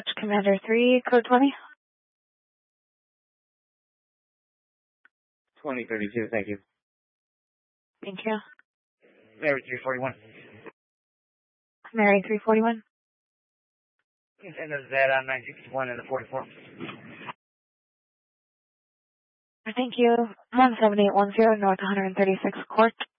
Dispatch Commander 3, code 20. 2032, thank you. Thank you. Mary 341. Mary 341. And there's that on 961 and the 44. Thank you. 17810 North 136 Court.